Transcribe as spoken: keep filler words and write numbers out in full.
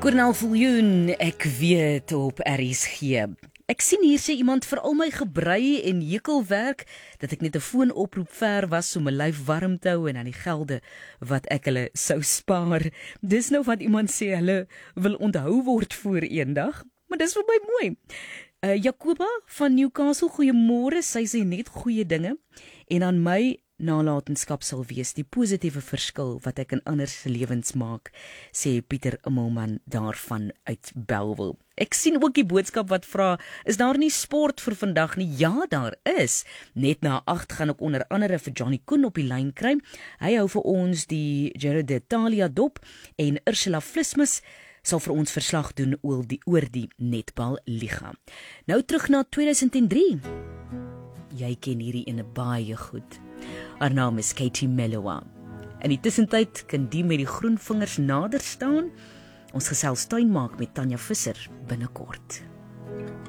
Cornel Viljoen, ek weet op R S G. Ek sien hier sê iemand vir al my gebrei en hekelwerk, dat ek net 'n foonoproep ver was om my lyf warm te hou en aan die gelde wat ek hulle sou spaar. Dis nou wat iemand sê hulle wil onthou word voor eendag, maar dis vir my mooi. Uh, Jacoba van Newcastle, goeiemôre, sy sê net goeie dinge en aan my nalatenskap sal wees die positiewe verskil wat ek in ander se lewens maak, sê Pieter Immelman daarvan uit Bellville. Ek sien ook die boodskap wat vra, is daar nie sport vir vandag nie? Ja, daar is. Net na agt gaan ek onder andere vir Johnny Koen op die lyn kry. Hy hou vir ons die Giro d'Italia dop en Ursula Vlismus sal vir ons verslag doen oor die, oor die netbal liga. Nou terug na tweeduisend drie. Jy ken hierdie ene baie goed. Haar naam is Katie Melua. In die tussentyd kan die met die groen vingers nader staan. Ons gesels tuin maak met Tanya Visser binnekort.